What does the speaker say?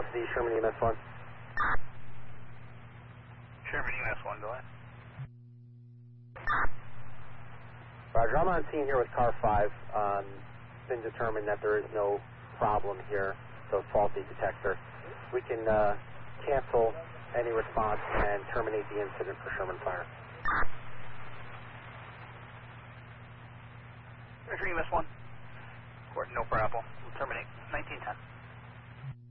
LC, Sherman EMS 1. Sherman EMS 1, go ahead. Roger, I'm on scene here with car 5. Been determined that there is no problem here, so faulty detector. We can cancel any response and terminate the incident for Sherman Fire. Sherman EMS 1. No problem. We'll terminate.